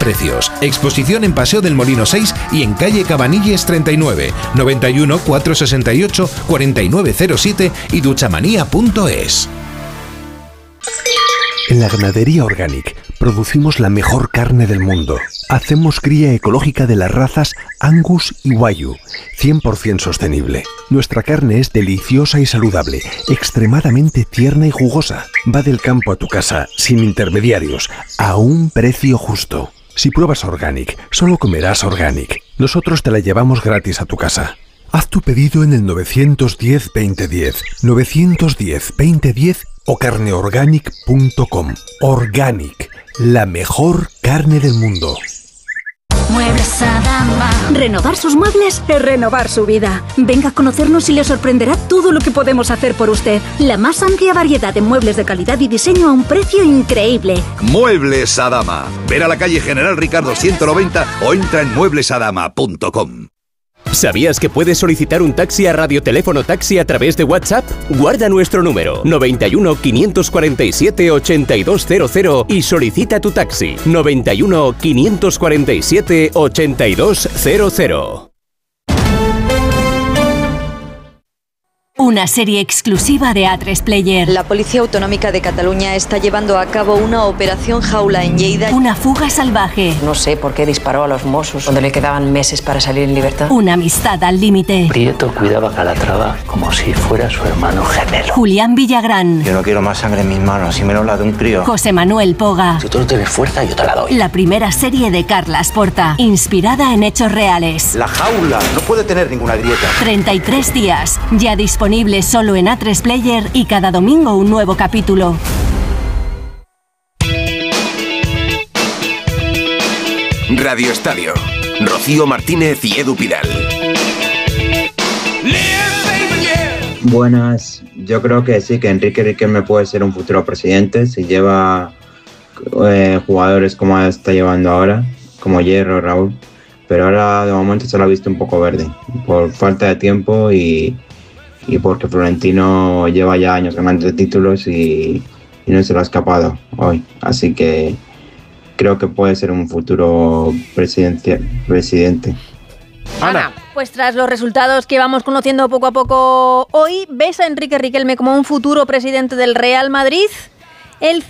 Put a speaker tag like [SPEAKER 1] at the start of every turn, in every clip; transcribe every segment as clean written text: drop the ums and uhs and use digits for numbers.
[SPEAKER 1] precios. Exposición en Paseo del Molino 6 y en calle Cabanilles 39, 91 468 4907 y duchamanía.es.
[SPEAKER 2] En la Ganadería Organic producimos la mejor carne del mundo. Hacemos cría ecológica de las razas Angus y Wagyu, 100% sostenible. Nuestra carne es deliciosa y saludable, extremadamente tierna y jugosa. Va del campo a tu casa, sin intermediarios, a un precio justo. Si pruebas Organic, solo comerás Organic. Nosotros te la llevamos gratis a tu casa. Haz tu pedido en el 910-2010, 910-2010 o carneorganic.com. Organic, la mejor carne del mundo.
[SPEAKER 3] Muebles Adama. Renovar sus muebles es renovar su vida. Venga a conocernos y le sorprenderá todo lo que podemos hacer por usted. La más amplia variedad de muebles de calidad y diseño a un precio increíble.
[SPEAKER 4] Muebles Adama. Ver a la calle General Ricardo 190 o entra en mueblesadama.com.
[SPEAKER 5] ¿Sabías que puedes solicitar un taxi a Radioteléfono Taxi a través de WhatsApp? Guarda nuestro número 91 547 8200 y solicita tu taxi 91 547 8200.
[SPEAKER 6] Una serie exclusiva de A3 Player.
[SPEAKER 7] La Policía Autonómica de Cataluña está llevando a cabo una operación jaula en Lleida.
[SPEAKER 6] Una fuga salvaje.
[SPEAKER 8] No sé por qué disparó a los Mossos cuando le quedaban meses para salir en libertad.
[SPEAKER 6] Una amistad al límite.
[SPEAKER 9] Prieto cuidaba a Calatrava como si fuera su hermano gemelo.
[SPEAKER 6] Julián Villagrán.
[SPEAKER 10] Yo no quiero más sangre en mis manos, y menos la de un crío.
[SPEAKER 6] José Manuel Poga.
[SPEAKER 9] Si tú no tienes fuerza, yo te la doy.
[SPEAKER 6] La primera serie de Carlas Porta, inspirada en hechos reales.
[SPEAKER 10] La jaula no puede tener ninguna grieta.
[SPEAKER 6] 33 días, ya disponible solo en A3 Player y cada domingo un nuevo capítulo.
[SPEAKER 11] Radio Estadio. Rocío Martínez y Edu Pidal.
[SPEAKER 12] Buenas, yo creo que sí, que Enrique Riquelme puede ser un futuro presidente si lleva jugadores como está llevando ahora, como Hierro, Raúl, pero ahora de momento se lo ha visto un poco verde, por falta de tiempo y porque Florentino lleva ya años ganando títulos y no se lo ha escapado hoy. Así que creo que puede ser un futuro presidente.
[SPEAKER 13] Ana, pues tras los resultados que vamos conociendo poco a poco hoy, ¿ves a Enrique Riquelme como un futuro presidente del Real Madrid? El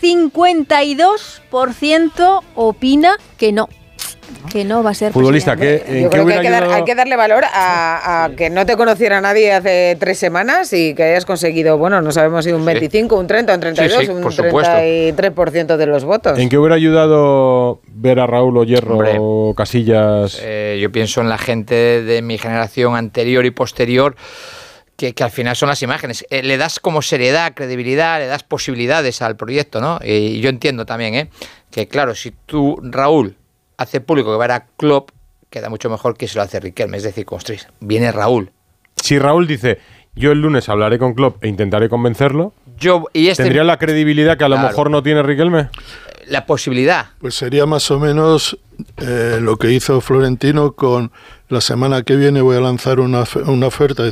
[SPEAKER 13] 52% opina que no va a ser
[SPEAKER 14] futbolista.
[SPEAKER 13] presidente.
[SPEAKER 14] Yo creo que
[SPEAKER 15] hay que darle valor a que no te conociera nadie hace 3 semanas y que hayas conseguido, bueno, no sabemos si un 25, un 30, un 32, un 33% de los votos.
[SPEAKER 14] ¿En qué hubiera ayudado ver a Raúl o Hierro o Casillas?
[SPEAKER 16] Yo pienso en la gente de mi generación anterior y posterior, que al final son las imágenes. Le das como seriedad, credibilidad, le das posibilidades al proyecto, ¿no? Y yo entiendo también, que claro, si tú, Raúl, hace público que va a ir a Klopp, queda mucho mejor que si lo hace Riquelme, es decir, construís. Viene Raúl.
[SPEAKER 14] Si Raúl dice, yo el lunes hablaré con Klopp e intentaré convencerlo, ¿tendría la credibilidad que a lo mejor no tiene Riquelme?
[SPEAKER 16] La posibilidad.
[SPEAKER 17] Pues sería más o menos lo que hizo Florentino con la semana que viene voy a lanzar una oferta de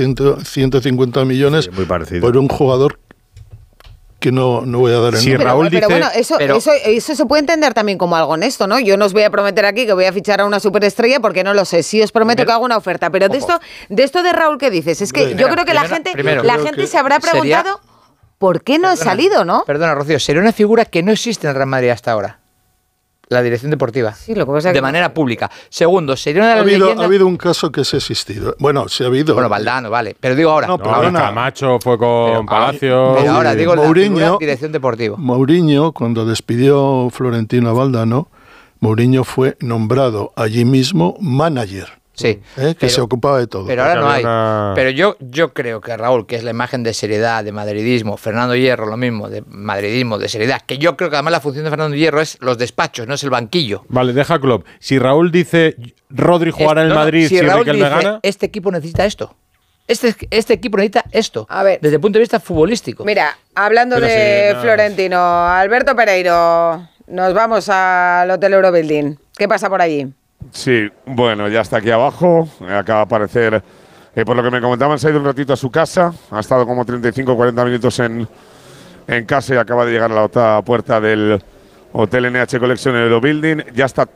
[SPEAKER 17] 150 millones por un jugador que no voy a dar el nombre.
[SPEAKER 15] Raúl dice, bueno, eso se puede entender también como algo honesto, ¿no? Yo no os voy a prometer aquí que voy a fichar a una superestrella porque no lo sé. Sí os prometo que hago una oferta, pero de esto de Raúl que dices, es que yo creo que la gente se habrá preguntado por qué no ha salido, ¿no?
[SPEAKER 16] Perdona, Rocío, sería una figura que no existe en el Real Madrid hasta ahora. La dirección deportiva.
[SPEAKER 15] Sí, lo que pasa es que
[SPEAKER 16] manera pública. Segundo, sería una de las leyendas...
[SPEAKER 17] Ha habido un caso que se ha existido. Bueno, sí ha habido.
[SPEAKER 16] Bueno, Valdano, vale. Pero digo ahora.
[SPEAKER 14] Camacho fue con Palacios.
[SPEAKER 16] Pero ahora digo
[SPEAKER 17] Mourinho,
[SPEAKER 16] la dirección deportiva.
[SPEAKER 17] Mourinho, cuando despidió Florentino a Valdano, Mourinho fue nombrado allí mismo manager.
[SPEAKER 16] Sí.
[SPEAKER 17] Que se ocupaba de todo.
[SPEAKER 16] Pero ahora no hay. Pero yo creo que Raúl, que es la imagen de seriedad, de madridismo, Fernando Hierro, lo mismo, de madridismo, de seriedad, que yo creo que además la función de Fernando Hierro es los despachos, no es el banquillo.
[SPEAKER 14] Vale, deja Klopp. Si Raúl dice, Rodri jugará en el Madrid si Riquelme gana...
[SPEAKER 16] Este equipo necesita esto. Este equipo necesita esto.
[SPEAKER 15] A ver,
[SPEAKER 16] desde el punto de vista futbolístico.
[SPEAKER 15] Mira, hablando de Florentino, Alberto Pereiro, nos vamos al Hotel Eurobuilding. ¿Qué pasa por allí?
[SPEAKER 18] Sí, bueno, ya está aquí abajo, acaba de aparecer, por lo que me comentaban, se ha ido un ratito a su casa, ha estado como 35-40 minutos en casa y acaba de llegar a la otra puerta del Hotel NH Collection Eurobuilding, ya está